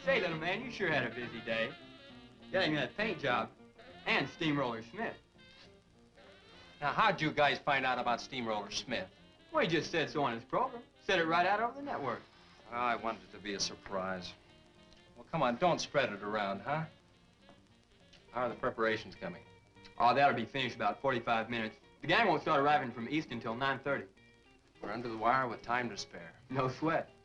Say, little man, you sure had a busy day. Getting that paint job and Steamroller Smith. Now, how'd you guys find out about Steamroller Smith? Well, he just said so on his program. Said it right out over the network. Oh, I wanted it to be a surprise. Well, come on, don't spread it around, huh? How are the preparations coming? Oh, that'll be finished about 45 minutes. The gang won't start arriving from East until 9:30. We're under the wire with time to spare. No sweat.